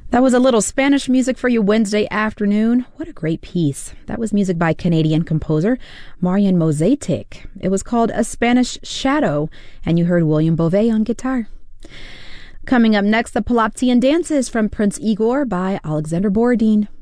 That was a little Spanish music for you Wednesday afternoon. What a great piece. That was music by Canadian composer Marian Mosetic. It was called A Spanish Shadow, and you heard William Beauvais on guitar. Coming up next, the Paloptian Dances from Prince Igor by Alexander Borodin.